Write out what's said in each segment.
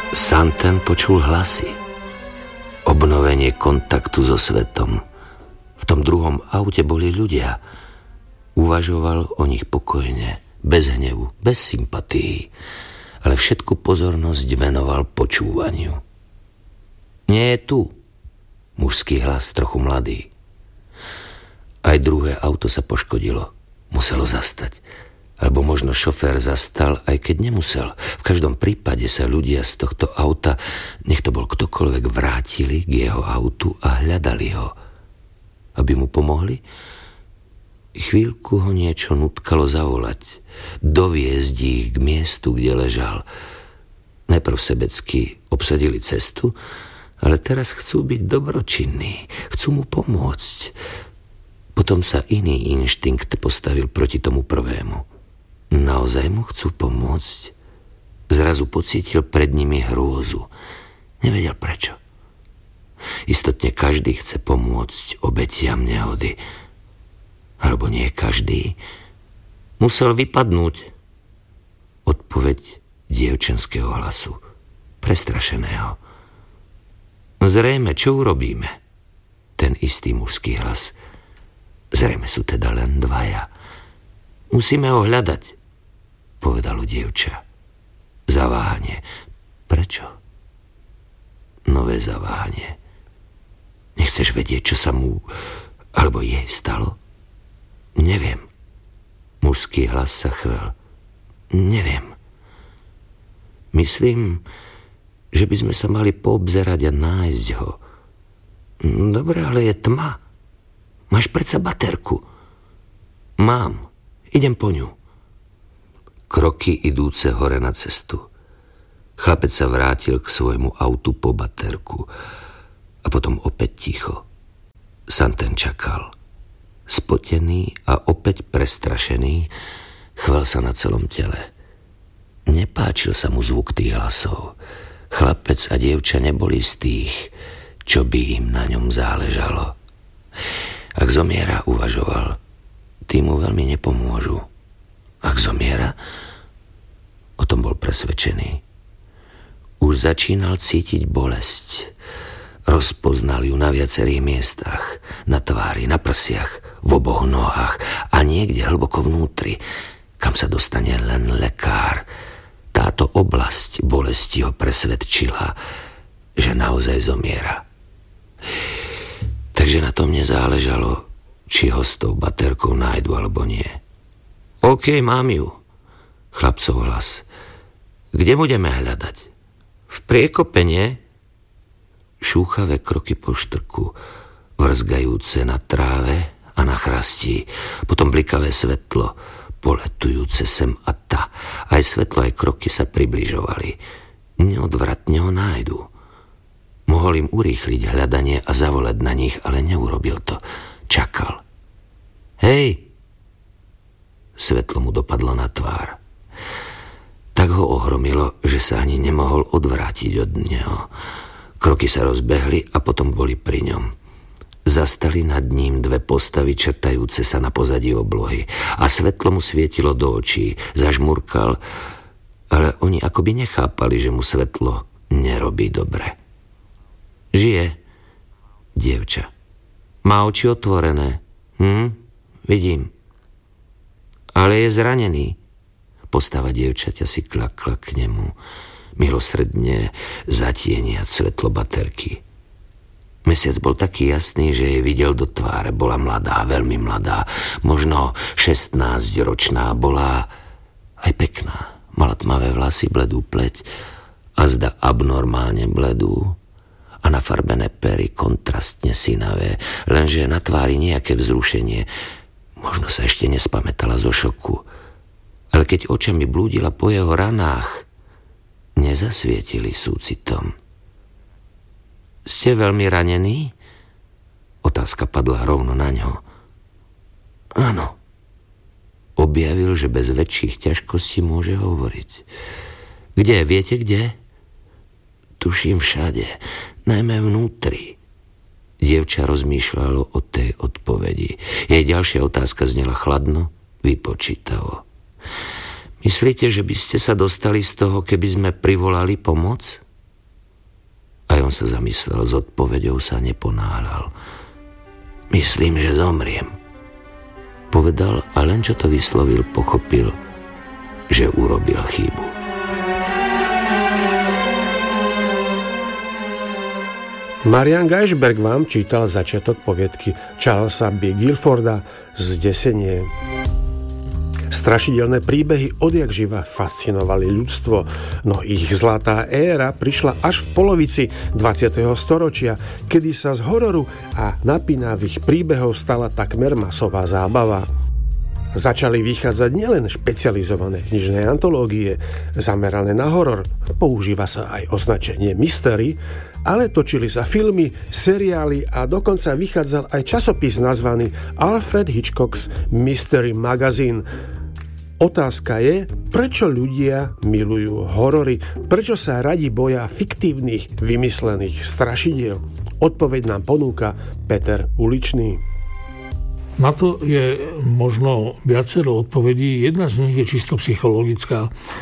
Santen počul hlasy. Obnovenie kontaktu so svetom. V tom druhom aute boli ľudia. Uvažoval o nich pokojne, bez hnevu, bez sympatií, ale všetku pozornosť venoval počúvaniu. Nie je tu, mužský hlas, trochu mladý. Aj druhé auto sa poškodilo. Muselo zastať. Alebo možno šofér zastal, aj keď nemusel. V každom prípade sa ľudia z tohto auta, nech to bol ktokoľvek, vrátili k jeho autu a hľadali ho. Aby mu pomohli? Chvíľku ho niečo nutkalo zavolať. Doviezť ich k miestu, kde ležal. Najprv sebecky obsadili cestu, ale teraz chcú byť dobročinní. Chcú mu pomôcť. Potom sa iný inštinkt postavil proti tomu prvému. Naozaj mu chcú pomôcť? Zrazu pocítil pred nimi hrôzu. Nevedel prečo. Istotne každý chce pomôcť obetiam nehody. Alebo nie každý. Musel vypadnúť. Odpoveď dievčenského hlasu. Prestrašeného. Zrejme, čo urobíme? Ten istý mužský hlas. Zrejme sú teda len dvaja. Musíme ho hľadať, povedalo dievča. Zaváhanie. Prečo? Nové zaváhanie. Nechceš vedieť, čo sa mu alebo jej stalo? Neviem. Mužský hlas sa chvel. Neviem. Myslím, že by sme sa mali poobzerať a nájsť ho. Dobre, ale je tma. Máš predsa baterku. Mám. Idem po ňu. Kroky idúce hore na cestu. Chlapec sa vrátil k svojmu autu po baterku a potom opäť ticho. Santen čakal. Spotený a opäť prestrašený, chvel sa na celom tele. Nepáčil sa mu zvuk tých hlasov. Chlapec a dievča neboli z tých, čo by im na ňom záležalo. Ak zomiera, uvažoval, tí mu veľmi nepomôžu. Ak zomiera, o tom bol presvedčený. Už začínal cítiť bolesť. Rozpoznal ju na viacerých miestach. Na tvári, na prsiach, v oboch nohách a niekde hlboko vnútri, kam sa dostane len lekár. Táto oblasť bolesti ho presvedčila, že naozaj zomiera. Takže na tom nezáležalo, či ho s tou baterkou nájdu alebo nie. OK, mám ju. Chlapcov hlas. Kde budeme hľadať? V priekopene? Šúchavé kroky po štrku, vrzgajúce na tráve a na chrastí, potom blikavé svetlo, poletujúce sem a ta. Aj svetlo, aj kroky sa približovali. Neodvratne ho nájdu. Mohol im urýchliť hľadanie a zavolať na nich, ale neurobil to. Čakal. Hej! Svetlo mu dopadlo na tvár. Tak ho ohromilo, že sa ani nemohol odvrátiť od neho. Kroky sa rozbehli a potom boli pri ňom. Zastali nad ním dve postavy črtajúce sa na pozadí oblohy a svetlo mu svietilo do očí. Zažmurkal, ale oni akoby nechápali, že mu svetlo nerobí dobre. Žije, dievča. Má oči otvorené. Vidím. Ale je zranený. Postava dievčaťa si klakla k nemu, milosrdne zatieniať svetlo baterky. Mesiac bol taký jasný, že jej videl do tváre. Bola mladá, veľmi mladá, možno 16-ročná, bola aj pekná. Mala tmavé vlasy, bledú pleť a zda abnormálne bledú a nafarbené pery kontrastne sinavé, lenže na tvári nejaké vzrušenie. Možno sa ešte nespamätala zo šoku, ale keď očami blúdila po jeho ranách, nezasvietili súcitom. Ste veľmi ranení? Otázka padla rovno na ňo. Áno. Objavil, že bez väčších ťažkostí môže hovoriť. Kde? Viete kde? Tuším všade, najmä vnútri. Dievča rozmýšľalo o tej odpovedi. Jej ďalšia otázka znela chladno, vypočítavo. Myslíte, že by ste sa dostali z toho, keby sme privolali pomoc? Aj on sa zamyslel, s odpoveďou sa neponáhľal. Myslím, že zomriem. Povedal a len čo to vyslovil, pochopil, že urobil chybu. Marian Geisberg vám čítal začiatok poviedky Charlesa B. Guilforda Zdesenie. Strašidelné príbehy odjakživa fascinovali ľudstvo, no ich zlatá éra prišla až v polovici 20. storočia, kedy sa z hororu a napínavých príbehov stala takmer masová zábava. Začali vychádzať nielen špecializované knižné antológie zamerané na horor, používa sa aj označenie mystery, ale točili sa filmy, seriály a dokonca vychádzal aj časopis nazvaný Alfred Hitchcock's Mystery Magazine. Otázka je, prečo ľudia milujú horory, prečo sa radi boja fiktívnych, vymyslených strašidiel. Odpoveď nám ponúka Peter Uličný. Na to je možno viacero odpovedí. Jedna z nich je čisto psychologická.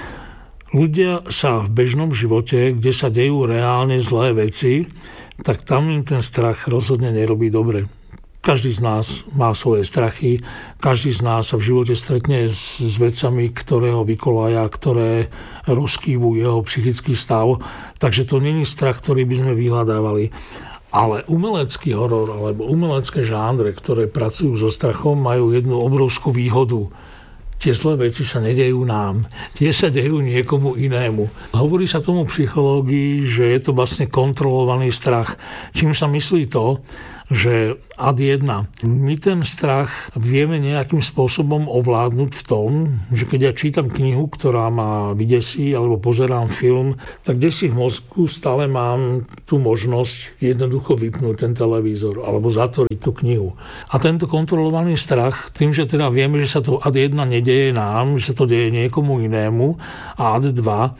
Ľudia sa v bežnom živote, kde sa dejú reálne zlé veci, tak tam im ten strach rozhodne nerobí dobre. Každý z nás má svoje strachy, každý z nás sa v živote stretne s vecami, ktoré ho vykolaja, ktoré rozkývajú jeho psychický stav, takže to není strach, ktorý by sme vyhľadávali. Ale umelecký horor alebo umelecké žánre, ktoré pracujú so strachom, majú jednu obrovskú výhodu. Tie zlé veci sa nedejú nám, tie sa dejú niekomu inému. Hovorí sa tomu v psychológii, že je to vlastne kontrolovaný strach. Čím sa myslí to, že ad 1. My ten strach vieme nejakým spôsobom ovládnuť v tom, že keď ja čítam knihu, ktorá ma vydesí, alebo pozerám film, tak desi v mozgu stále mám tú možnosť jednoducho vypnúť ten televízor alebo zatvoriť tú knihu. A tento kontrolovaný strach, tým, že teda vieme, že sa to ad 1 nedeje nám, že sa to deje niekomu inému, a ad 2,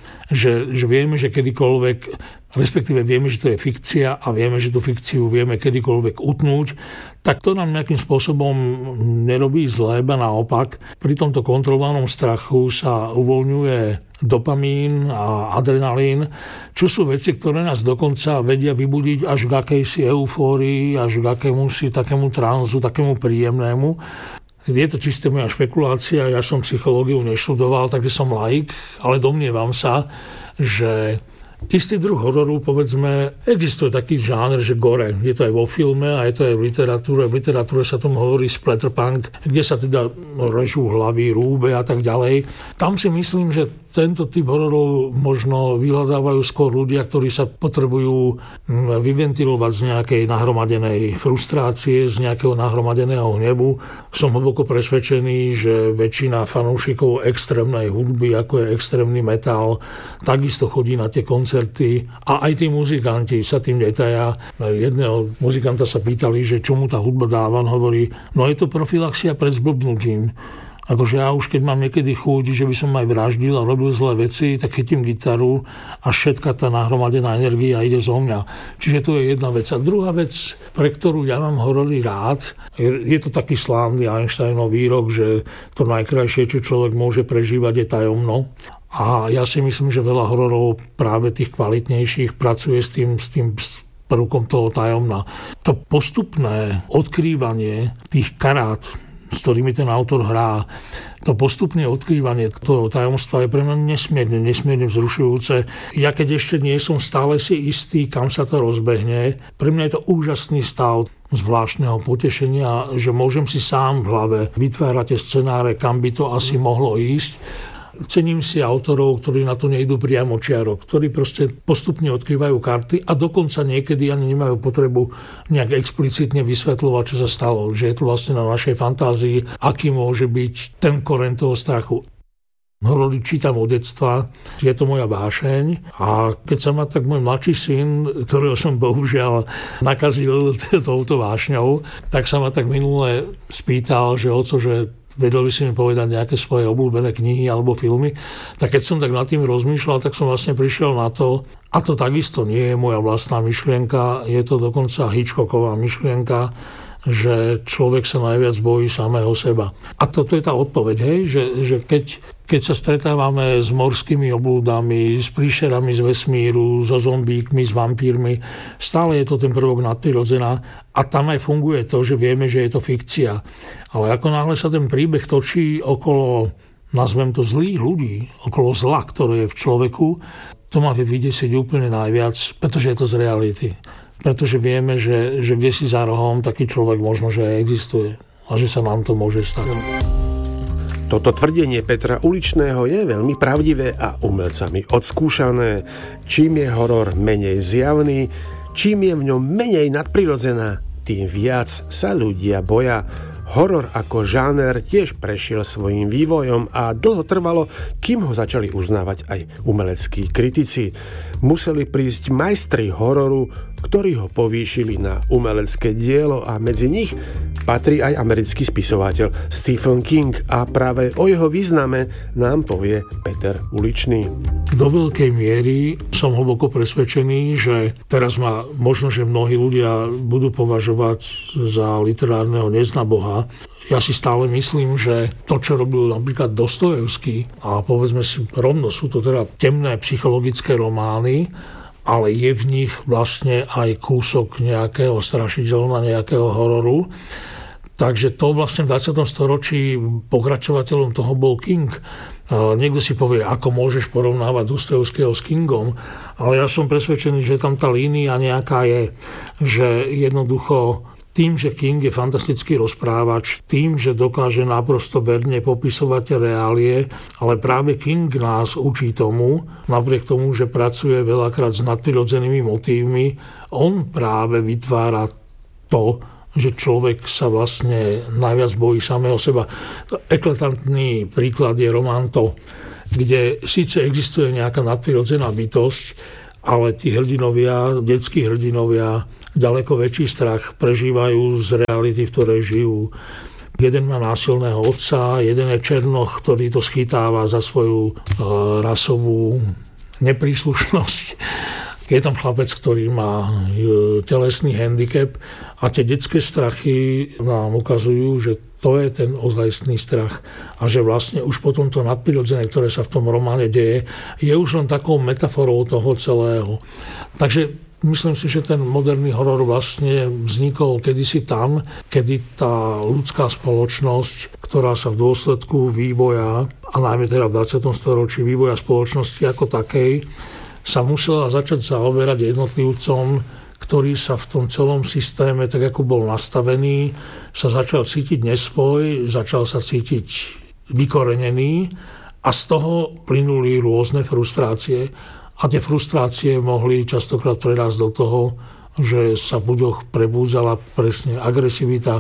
že vieme, že kedykoľvek, respektíve vieme, že to je fikcia a vieme, že tú fikciu vieme kedykoľvek utnúť, tak to nám nejakým spôsobom nerobí zlé, ba naopak. Pri tomto kontrolovanom strachu sa uvoľňuje dopamín a adrenalín, čo sú veci, ktoré nás dokonca vedia vybudiť až k akejsi eufórii, až k akémusi takému tranzu, takému príjemnému. Je to čisté moja špekulácia, ja som psychológiu neštudoval, takže som laik, ale domnievam sa, že istý druh hororu, povedzme, existuje taký žáner, že gore. Je to aj vo filme a je to aj v literatúre. V literatúre sa tomu hovorí splatterpunk, kde sa teda režú hlavy, rúbe a tak ďalej. Tam si myslím, že tento typ hororov možno vyhľadávajú skôr ľudia, ktorí sa potrebujú vyventilovať z nejakej nahromadenej frustrácie, z nejakého nahromadeného hnevu. Som hlboko presvedčený, že väčšina fanúšikov extrémnej hudby, ako je extrémny metal, takisto chodí na tie koncerty a aj tí muzikanti sa tým netaja. Jedného muzikanta sa pýtali, že čo mu tá hudba dáva, on hovorí, no je to profilaxia pred zblbnutím. Akože ja už keď mám niekedy chuť, že by som aj vraždil a robil zlé veci, tak chytím gitaru a všetka tá nahromadená energia ide zo mňa. Čiže to je jedna vec. A druhá vec, pre ktorú ja mám horory rád, je to taký slávny Einsteinov výrok, že to najkrajšie, čo človek môže prežívať, je tajomno. A ja si myslím, že veľa hororov práve tých kvalitnejších pracuje s tým prvkom toho tajomna. To postupné odkrývanie tých karát, s ktorými ten autor hrá, to postupné odkrývanie toho tajomstva je pre mňa nesmierne vzrušujúce. Ja keď ešte nie som stále si istý, kam sa to rozbehne, pre mňa je to úžasný stav zvláštneho potešenia, že môžem si sám v hlave vytvárať tie scenáre, kam by to asi mohlo ísť. Cením si autorov, ktorí na to nejdú priamo čiaro, ktorí proste postupne odkrývajú karty a dokonca niekedy ani nemajú potrebu nejak explicitne vysvetľovať, čo sa stalo. Že je to vlastne na našej fantázii, aký môže byť ten koreň toho strachu. Horory čítam od detstva, je to moja vášeň a keď sa ma tak môj mladší syn, ktorého som bohužiaľ nakazil touto vášňou, tak sa ma tak minule spýtal, že oco, že vedel by si mi povedať nejaké svoje obľúbené knihy alebo filmy. Tak keď som tak nad tým rozmýšľal, tak som vlastne prišiel na to, a to takisto nie je moja vlastná myšlienka, je to dokonca Hitchcocková myšlienka, že človek sa najviac bojí samého seba. A toto je tá odpoveď, hej? Že keď sa stretávame s morskými oblúdami, s príšerami z vesmíru, so zombíkmi, s vampírmi, stále je to ten prvok nadprirodzená a tam aj funguje to, že vieme, že je to fikcia. Ale ako náhle sa ten príbeh točí okolo, nazvem to, zlých ľudí, okolo zla, ktoré je v človeku, to má vydesiť úplne najviac, pretože je to z reality. Pretože vieme, že kde si za rohom taký človek možno, že aj existuje a že sa nám to môže stať. Toto tvrdenie Petra Uličného je veľmi pravdivé a umelcami odskúšané. Čím je horor menej zjavný, čím je v ňom menej nadprirodzená, tým viac sa ľudia boja. Horor ako žáner tiež prešiel svojím vývojom a dlho trvalo, kým ho začali uznávať aj umeleckí kritici. Museli prísť majstri hororu, ktorí ho povýšili na umelecké dielo a medzi nich patrí aj americký spisovateľ Stephen King a práve o jeho význame nám povie Peter Uličný. Do veľkej miery som hlboko presvedčený, že teraz ma možno, že mnohí ľudia budú považovať za literárneho neznaboha. Ja si stále myslím, že to, čo robil napríklad Dostojevský, a povedzme si rovno, sú to teda temné psychologické romány, ale je v nich vlastne aj kúsok nejakého strašidelna, nejakého hororu. Takže to vlastne v 20. storočí pokračovateľom toho bol King. Niekto si povie, ako môžeš porovnávať Dostojevského s Kingom, ale ja som presvedčený, že tam tá línia nejaká je, že jednoducho tým, že King je fantastický rozprávač, tým, že dokáže naprosto verne popisovať reálie, ale práve King nás učí tomu, napriek tomu, že pracuje veľakrát s nadprirodzenými motívmi, on práve vytvára to, že človek sa vlastne najviac bojí samého seba. Eklatantný príklad je román To, kde síce existuje nejaká nadprirodzená bytosť, ale tí hrdinovia, detskí hrdinovia, ďaleko väčší strach prežívajú z reality, v ktorej žijú. Jeden má násilného otca, jeden je černoch, ktorý to schytáva za svoju rasovú nepríslušnosť. Je tam chlapec, ktorý má telesný handicap a tie detské strachy nám ukazujú, že to je ten ozajstný strach a že vlastne už potom to nadprirodzené, ktoré sa v tom románe deje, je už len takou metaforou toho celého. Takže myslím si, že ten moderný horor vlastne vznikol kedysi tam, kedy tá ľudská spoločnosť, ktorá sa v dôsledku vývoja, a najmä teda v 20. storočí vývoja spoločnosti ako takej, sa musela začať zaoberať jednotlivcom, ktorý sa v tom celom systéme, tak ako bol nastavený, sa začal cítiť nesvoj, začal sa cítiť vykorenený a z toho plynuli rôzne frustrácie. A tie frustrácie mohli častokrát prerásť do toho, že sa v ľuďoch prebúdzala presne agresivita,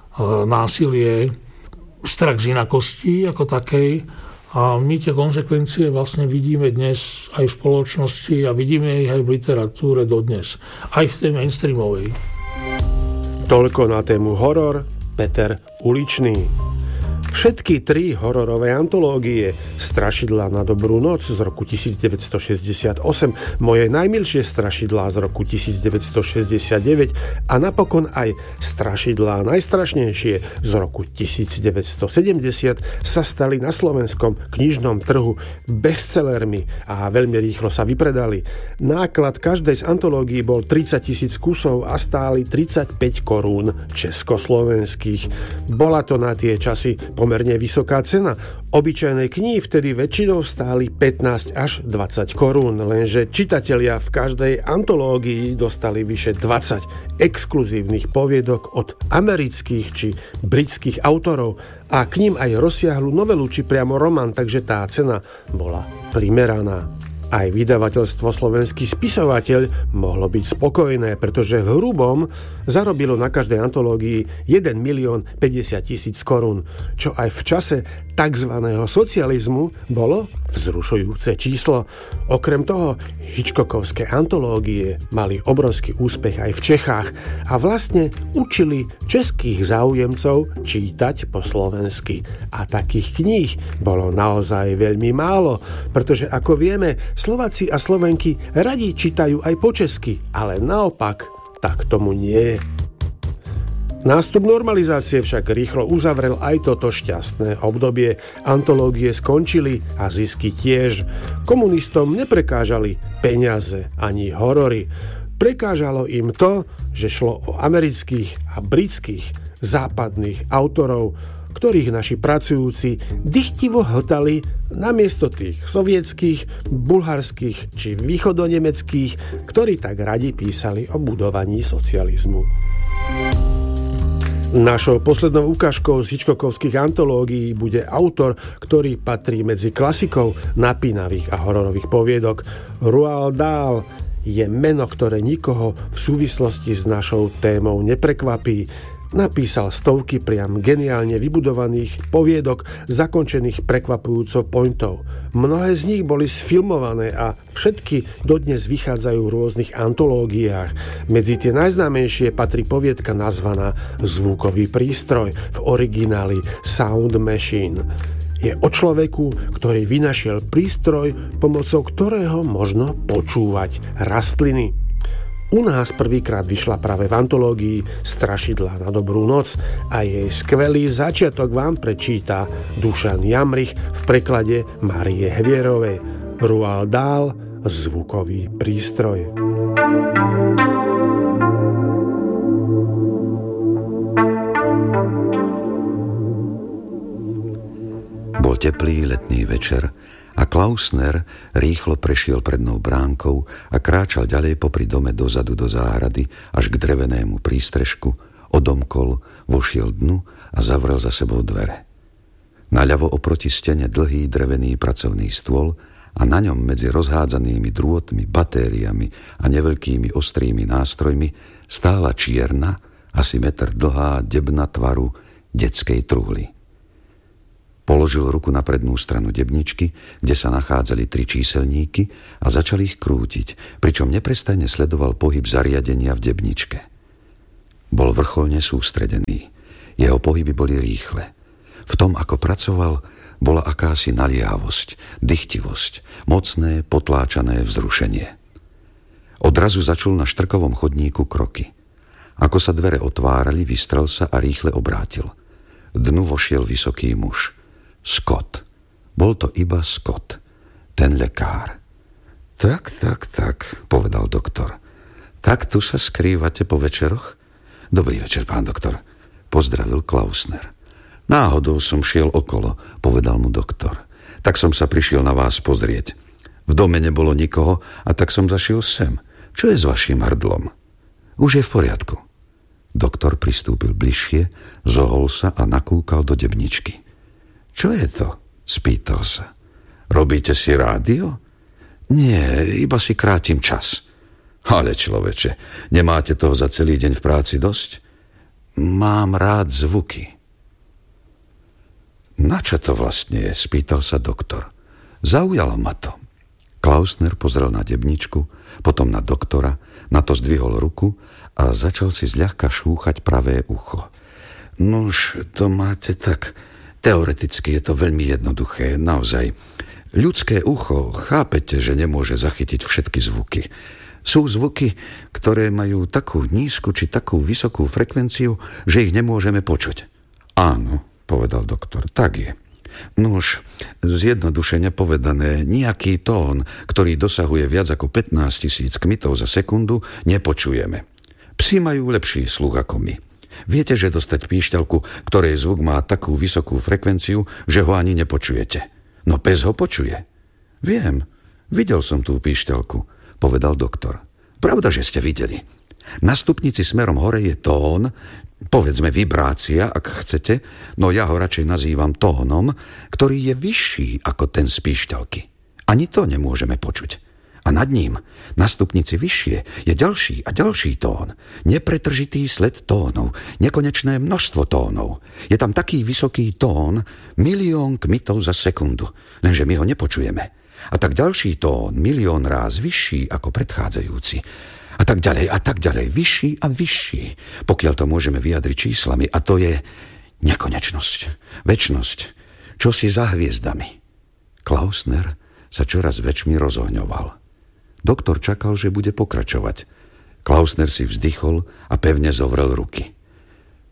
násilie, strach z inakosti ako takej. A my tie konsekvencie vlastne vidíme dnes aj v spoločnosti a vidíme ich aj v literatúre dodnes. Aj v tej mainstreamovej. Toľko na tému horor Peter Uličný. Všetky tri hororové antológie Strašidlá na dobrú noc z roku 1968, Moje najmilšie strašidlá z roku 1969 a napokon aj Strašidlá najstrašnejšie z roku 1970 sa stali na slovenskom knižnom trhu bestsellermi a veľmi rýchlo sa vypredali. Náklad každej z antológií bol 30 000 kusov a stáli 35 korún československých. Bola to na tie časy pomerne vysoká cena. Obyčajné knihy vtedy väčšinou stáli 15 až 20 korún, lenže čitatelia v každej antológii dostali vyše 20 exkluzívnych poviedok od amerických či britských autorov a k ním aj rozsiahlu novelu či priamo román, takže tá cena bola primeraná. Aj vydavateľstvo Slovenský spisovateľ mohlo byť spokojné, pretože v hrubom zarobilo na každej antológii 1 050 000 korún, čo aj v čase tzv. Socializmu bolo vzrušujúce číslo. Okrem toho, Hitchcockovské antológie mali obrovský úspech aj v Čechách a vlastne učili českých záujemcov čítať po slovensky. A takých kníh bolo naozaj veľmi málo, pretože ako vieme, Slováci a Slovenky radi čítajú aj po česky, ale naopak tak tomu nie je. Nástup normalizácie však rýchlo uzavrel aj toto šťastné obdobie. Antológie skončili a zisky tiež. Komunistom neprekážali peniaze ani horory. Prekážalo im to, že šlo o amerických a britských západných autorov, ktorých naši pracujúci dychtivo hltali namiesto tých sovietských, bulharských či východonemeckých, ktorí tak radi písali o budovaní socializmu. Našou poslednou ukážkou z Hitchcockovských antológií bude autor, ktorý patrí medzi klasikov napínavých a hororových poviedok. Roald Dahl je meno, ktoré nikoho v súvislosti s našou témou neprekvapí. Napísal stovky priam geniálne vybudovaných poviedok, zakončených prekvapujúcou pointou. Mnohé z nich boli sfilmované a všetky dodnes vychádzajú v rôznych antológiách. Medzi tie najznámejšie patrí poviedka nazvaná Zvukový prístroj, v origináli Sound Machine. Je o človeku, ktorý vynašiel prístroj, pomocou ktorého možno počúvať rastliny. U nás prvýkrát vyšla práve v antológii Strašidlá na dobrú noc a jej skvelý začiatok vám prečíta Dušan Jamrich v preklade Márie Hvierovej. Roald Dahl, Zvukový prístroj. Bol teplý letný večer a Klausner rýchlo prešiel prednou bránkou a kráčal ďalej popri dome dozadu do záhrady až k drevenému prístrežku, odomkol, vošiel dnu a zavrel za sebou dvere. Naľavo oproti stene dlhý drevený pracovný stôl a na ňom medzi rozhádzanými drôtmi, batériami a neveľkými ostrými nástrojmi stála čierna, asi metr dlhá debna tvaru detskej truhly. Položil ruku na prednú stranu debničky, kde sa nachádzali 3 číselníky a začal ich krútiť, pričom neprestajne sledoval pohyb zariadenia v debničke. Bol vrcholne sústredený. Jeho pohyby boli rýchle. V tom, ako pracoval, bola akási naliehavosť, dychtivosť, mocné, potláčané vzrušenie. Odrazu začul na štrkovom chodníku kroky. Ako sa dvere otvárali, vystrel sa a rýchle obrátil. Dnu vošiel vysoký muž. Scott. Bol to iba Scott, ten lekár. Tak, povedal doktor. Tak tu sa skrývate po večeroch? Dobrý večer, pán doktor, pozdravil Klausner. Náhodou som šiel okolo, povedal mu doktor. Tak som sa prišiel na vás pozrieť. V dome nebolo nikoho a tak som zašiel sem. Čo je s vaším hrdlom? Už je v poriadku. Doktor pristúpil bližšie, zohol sa a nakúkal do debničky. Čo je to? Spýtal sa. Robíte si rádio? Nie, iba si krátim čas. Ale človeče, nemáte toho za celý deň v práci dosť? Mám rád zvuky. Na čo to vlastne je? Spýtal sa doktor. Zaujalo ma to. Klausner pozrel na debničku, potom na doktora, na to zdvihol ruku a začal si zľahka šúchať pravé ucho. Nuž, to máte tak... Teoreticky je to veľmi jednoduché, naozaj. Ľudské ucho, chápete, že nemôže zachytiť všetky zvuky. Sú zvuky, ktoré majú takú nízku či takú vysokú frekvenciu, že ich nemôžeme počuť. Áno, povedal doktor, tak je. Nuž, zjednodušene povedané, nejaký tón, ktorý dosahuje viac ako 15 000 kmitov za sekundu, nepočujeme. Psi majú lepší sluch ako my. Viete, že dostať píšťalku, ktorej zvuk má takú vysokú frekvenciu, že ho ani nepočujete. No pes ho počuje. Viem, videl som tú píšťalku, povedal doktor. Pravda, že ste videli. Na stupnici smerom hore je tón, povedzme vibrácia, ak chcete, no ja ho radšej nazývam tónom, ktorý je vyšší ako ten z píšťalky. Ani to nemôžeme počuť. A nad ním, na stupnici vyššie, je ďalší a ďalší tón. Nepretržitý sled tónov, nekonečné množstvo tónov. Je tam taký vysoký tón, 1 000 000 kmitov za sekundu, lenže my ho nepočujeme. A tak ďalší tón, 1 000 000 ráz vyšší ako predchádzajúci. A tak ďalej, vyšší a vyšší, pokiaľ to môžeme vyjadriť číslami. A to je nekonečnosť, večnosť, čosi za hviezdami. Klausner sa čoraz väčšmi rozohňoval. Doktor čakal, že bude pokračovať. Klausner si vzdychol a pevne zovrel ruky.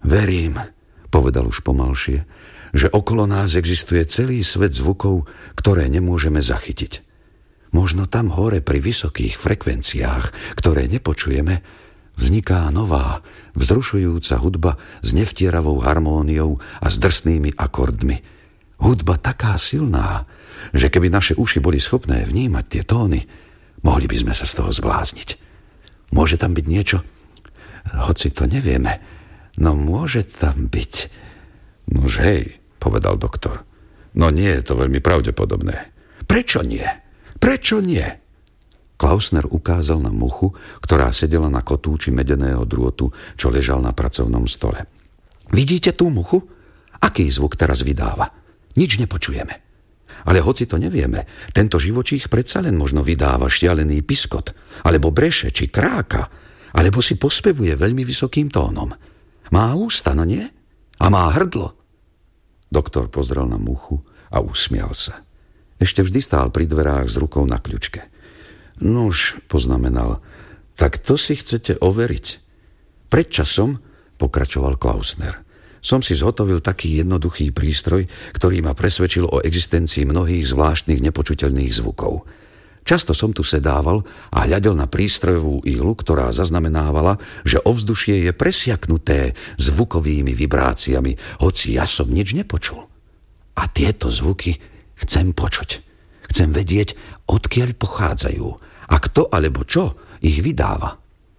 Verím, povedal už pomalšie, že okolo nás existuje celý svet zvukov, ktoré nemôžeme zachytiť. Možno tam hore pri vysokých frekvenciách, ktoré nepočujeme, vzniká nová, vzrušujúca hudba s nevtieravou harmóniou a s drsnými akordmi. Hudba taká silná, že keby naše uši boli schopné vnímať tie tóny, mohli by sme sa z toho zblázniť. Môže tam byť niečo? Hoci to nevieme, no môže tam byť. Nož hej, povedal doktor. No nie je to veľmi pravdepodobné. Prečo nie? Prečo nie? Klausner ukázal na muchu, ktorá sedela na kotúči medeného drôtu, čo ležal na pracovnom stole. Vidíte tú muchu? Aký zvuk teraz vydáva? Nič nepočujeme. Ale hoci to nevieme, tento živočích predsa len možno vydáva šialený piskot, alebo breše, či kráka, alebo si pospevuje veľmi vysokým tónom. Má ústa, no nie? A má hrdlo. Doktor pozrel na muchu a usmial sa. Ešte vždy stál pri dverách s rukou na kľučke. Nuž, poznamenal, tak to si chcete overiť. Pred časom, pokračoval Klausner, som si zhotovil taký jednoduchý prístroj, ktorý ma presvedčil o existencii mnohých zvláštnych nepočuteľných zvukov. Často som tu sedával a hľadel na prístrojovú ihlu, ktorá zaznamenávala, že ovzdušie je presiaknuté zvukovými vibráciami, hoci ja som nič nepočul. A tieto zvuky chcem počuť. Chcem vedieť, odkiaľ pochádzajú a kto alebo čo ich vydáva.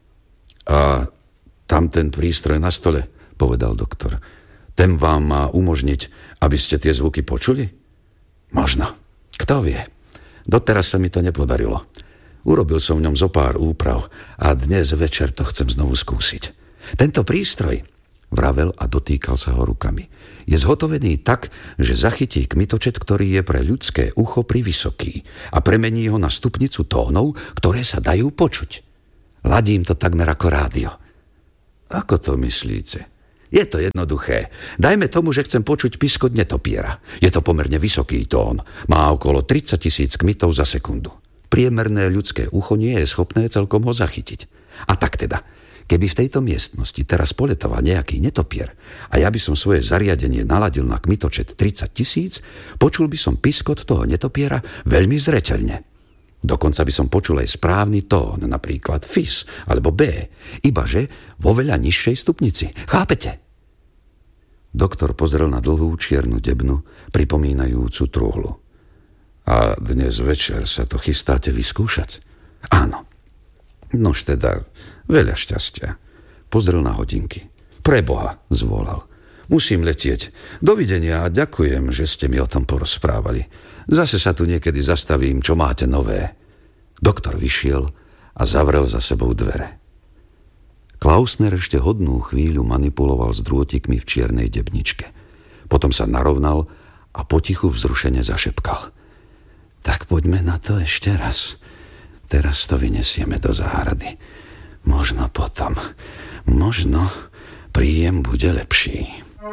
A tam ten prístroj na stole, povedal doktor. Ten vám má umožniť, aby ste tie zvuky počuli? Možno. Kto vie? Doteraz sa mi to nepodarilo. Urobil som v ňom zo pár úprav a dnes večer to chcem znovu skúsiť. Tento prístroj, vravel a dotýkal sa ho rukami, je zhotovený tak, že zachytí kmitočet, ktorý je pre ľudské ucho privysoký a premení ho na stupnicu tónov, ktoré sa dajú počuť. Ladím to takmer ako rádio. Ako to myslíte? Je to jednoduché. Dajme tomu, že chcem počuť piskot netopiera. Je to pomerne vysoký tón. Má okolo 30 000 kmitov za sekundu. Priemerné ľudské ucho nie je schopné celkom ho zachytiť. A tak teda, keby v tejto miestnosti teraz poletoval nejaký netopier a ja by som svoje zariadenie naladil na kmitočet 30 000, počul by som piskot toho netopiera veľmi zreteľne. Dokonca by som počul aj správny tón, napríklad fis alebo B, ibaže vo veľa nižšej stupnici. Chápete? Doktor pozrel na dlhú čiernu debnu, pripomínajúcu truhlu. A dnes večer sa to chystáte vyskúšať? Áno. Nož teda, veľa šťastia. Pozrel na hodinky. Preboha, zvolal. Musím letieť. Dovidenia a ďakujem, že ste mi o tom porozprávali. Zase sa tu niekedy zastavím, čo máte nové. Doktor vyšiel a zavrel za sebou dvere. Klausner ešte hodnú chvíľu manipuloval s drôtikmi v čiernej debničke. Potom sa narovnal a potichu vzrušene zašepkal. Tak poďme na to ešte raz. Teraz to vyniesieme do záhrady. Možno potom. Možno príjem bude lepší.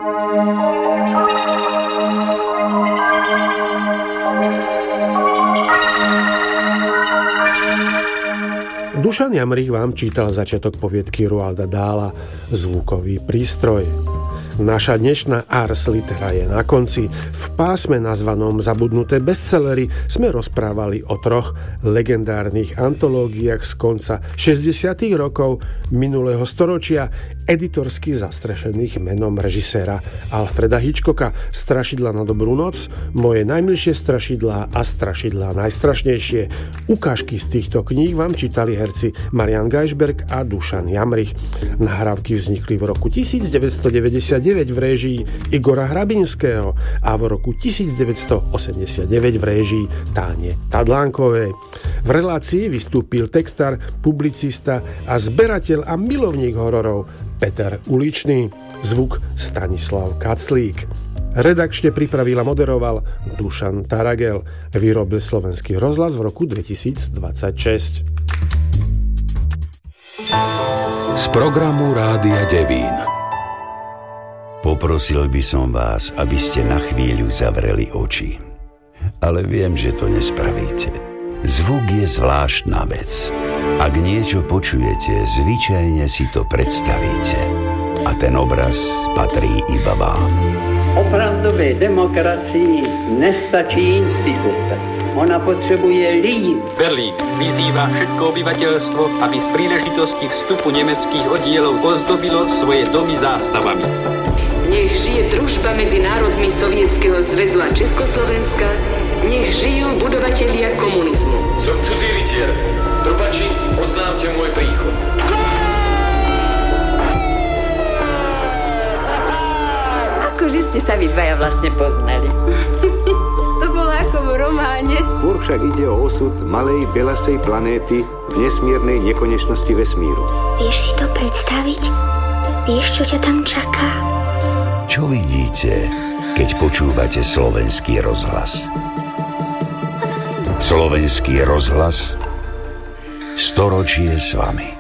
Dušan Jamrich vám čítal začiatok poviedky Roalda Dahla Zvukový prístroj. Naša dnešná Ars Litera je na konci. V pásme nazvanom Zabudnuté bestsellery sme rozprávali o 3 legendárnych antológiách z konca 60. rokov minulého storočia, editorsky zastrešených menom režiséra Alfreda Hitchcocka. Strašidla na dobrú noc, Moje najmilšie strašidlá a Strašidlá najstrašnejšie. Ukážky z týchto kníh vám čítali herci Marian Geisberg a Dušan Jamrich. Nahrávky vznikli v roku 1999 v réžii Igora Hrabinského a v roku 1989 v réžii Táne Tadlánkovej. V relácii vystúpil textár, publicista a zberateľ a milovník hororov Peter Uličný, zvuk Stanislav Kaclík. Redakčne pripravil a moderoval Dušan Taragel. Vyrobil Slovenský rozhlas v roku 2026. Z programu Rádia Devín. Poprosil by som vás, aby ste na chvíľu zavreli oči. Ale viem, že to nespravíte. Zvuk je zvláštna vec. Ak niečo počujete, zvyčajne si to predstavíte. A ten obraz patrí iba vám. Opravdové demokracii nestačí institut. Ona potřebuje lidi. Berlín vyzývá všetko obyvateľstvo, aby z príležitosti vstupu nemeckých oddielov ozdobilo svoje domy zástavami. Nech žije družba medzi národmi Sovietskeho zväzu a Československa. Nech žijú budovatelia komunizmu. Som cudzí rytier. Trubači, oznámte môj príchod. Akože ste sa vy dvaja vlastne poznali. To bolo ako v románe. Skôr však ide o osud malej belasej planéty v nesmiernej nekonečnosti vesmíru. Vieš si to predstaviť? Vieš, čo ťa tam čaká? Čo vidíte, keď počúvate Slovenský rozhlas? Slovenský rozhlas, storočie s vami.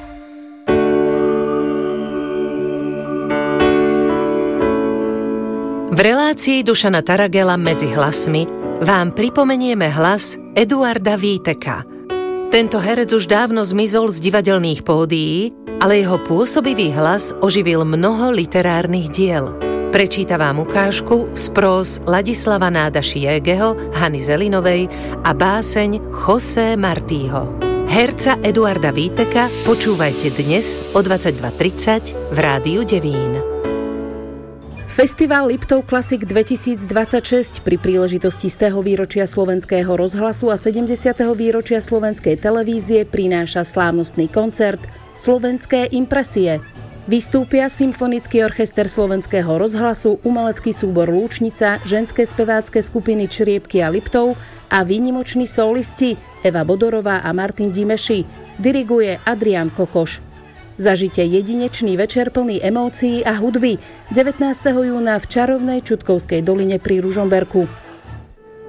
V relácii Dušana Taragela Medzi hlasmi vám pripomenieme hlas Eduarda Víteka. Tento herec už dávno zmizol z divadelných pódií, ale jeho pôsobivý hlas oživil mnoho literárnych diel. Prečíta vám ukážku z prós Ladislava Nádaši-Jégeho, Hany Zelinovej a báseň José Martího. Herca Eduarda Víteka počúvajte dnes o 22:30 v Rádiu Devín. Festival Liptov Classic 2026 pri príležitosti 100. výročia Slovenského rozhlasu a 70. výročia Slovenskej televízie prináša slávnostný koncert Slovenské impresie. Vystúpia Symfonický orchester Slovenského rozhlasu, umelecký súbor Lúčnica, ženské spevácké skupiny Čriepky a Liptov a výnimoční solisti Eva Bodorová a Martin Dimeši. Diriguje Adrián Kokoš. Zažite jedinečný večer plný emócií a hudby 19. júna v čarovnej Čutkovskej doline pri Ružomberku.